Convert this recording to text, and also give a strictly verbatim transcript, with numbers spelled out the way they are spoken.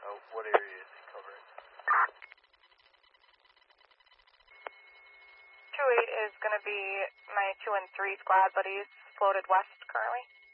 Uh, what area is he covering? two eight is going to be my two and three squad buddies floated west currently.